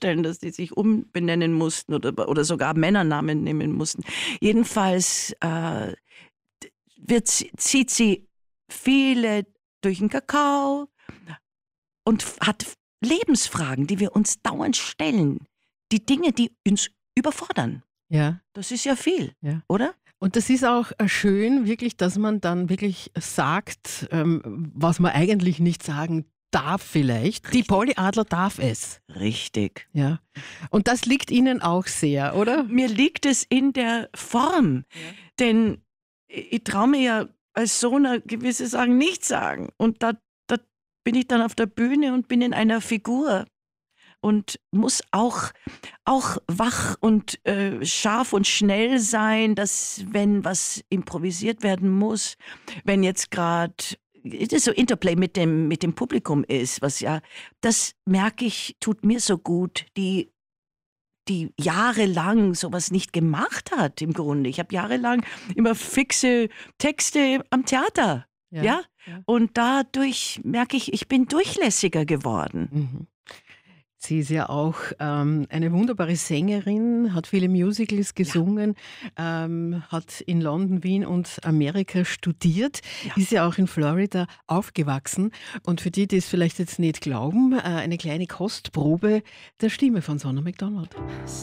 vorstellen, dass die sich umbenennen mussten oder sogar Männernamen nehmen mussten. Jedenfalls zieht sie viele durch den Kakao und hat Lebensfragen, die wir uns dauernd stellen. Die Dinge, die uns überfordern. Ja. Das ist ja viel, Ja. oder? Und das ist auch schön, wirklich, dass man dann wirklich sagt, was man eigentlich nicht sagen darf vielleicht. Die Polly Adler darf es. Richtig. Ja. Und das liegt Ihnen auch sehr, oder? Mir liegt es in der Form, denn ich traue mir ja als Sohn gewisse Sachen nicht sagen. Und da bin ich dann auf der Bühne und bin in einer Figur und muss auch wach und scharf und schnell sein, dass wenn was improvisiert werden muss, wenn jetzt gerade so Interplay mit dem Publikum ist, was ja, das merke ich, tut mir so gut, die jahrelang sowas nicht gemacht hat im Grunde. Ich habe jahrelang immer fixe Texte am Theater, ja? Und dadurch merke ich, ich bin durchlässiger geworden. Mhm. Sie ist ja auch eine wunderbare Sängerin, hat viele Musicals gesungen, hat in London, Wien und Amerika studiert, ist ja auch in Florida aufgewachsen. Und für die, die es vielleicht jetzt nicht glauben, eine kleine Kostprobe der Stimme von Sonja McDonald.